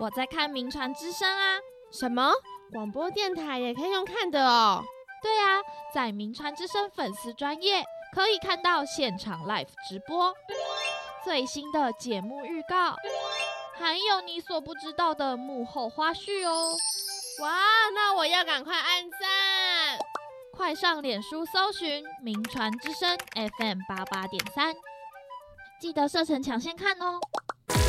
我在看名传之声啊。 什么？广播电台也可以用看的哦？ 对啊，在名传之声粉丝专页可以看到现场 live 直播，最新的节目预告，还有你所不知道的幕后花絮哦。 哇，那我要赶快按赞！ 快上脸书搜寻名传之声 FM88.3，记得设成抢先看哦。